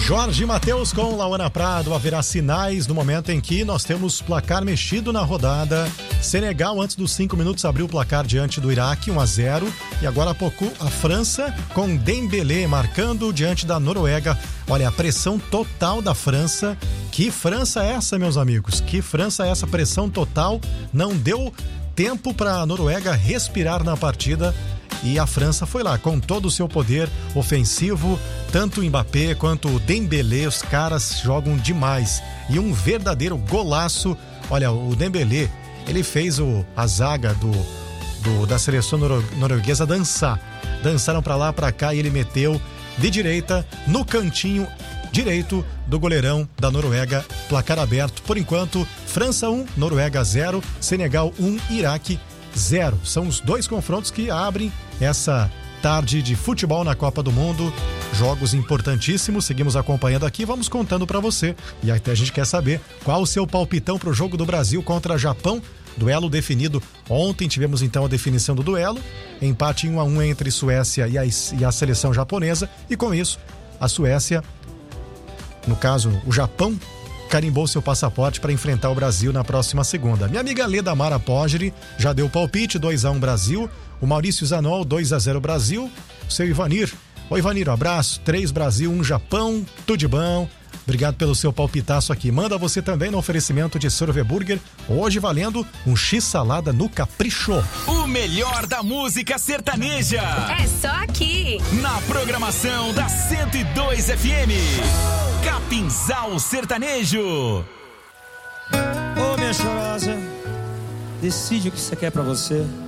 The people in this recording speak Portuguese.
Jorge Mateus com Lauana Prado. Haverá sinais no momento em que nós temos placar mexido na rodada. Senegal, antes dos 5 minutos, abriu o placar diante do Iraque, 1-0. E agora há pouco a França, com Dembélé marcando diante da Noruega. Olha, a pressão total da França. Que França é essa, meus amigos? Que França é essa? Pressão total. Não deu tempo para a Noruega respirar na partida. E a França foi lá com todo o seu poder ofensivo, tanto o Mbappé quanto o Dembélé, os caras jogam demais. E um verdadeiro golaço. Olha, o Dembélé, ele fez a zaga da seleção norueguesa dançar. Dançaram pra lá, pra cá e ele meteu de direita no cantinho direito do goleirão da Noruega. Placar aberto. Por enquanto, França 1, Noruega 0, Senegal 1, Iraque 0. São os dois confrontos que abrem essa tarde de futebol na Copa do Mundo. Jogos importantíssimos, seguimos acompanhando aqui, vamos contando pra você. E até a gente quer saber qual o seu palpitão pro jogo do Brasil contra Japão. Duelo definido ontem, tivemos então a definição do duelo. Empate 1-1 entre Suécia e a seleção japonesa. E com isso, a Suécia, no caso o Japão, carimbou seu passaporte para enfrentar o Brasil na próxima segunda. Minha amiga Leda Mara Poggi já deu palpite, 2-1 Brasil. O Maurício Zanol, 2-0 Brasil. O seu Ivanir. Oi, Ivanir, um abraço. 3 Brasil, 1 Japão. Tudo de bom. Obrigado pelo seu palpitaço aqui. Manda você também no oferecimento de Sorve Burger. Hoje valendo um X-salada no Capricho. O melhor da música sertaneja. É só aqui. Na programação da 102 FM. Capinzal Sertanejo. Ô, minha chorosa, decide o que você quer pra você.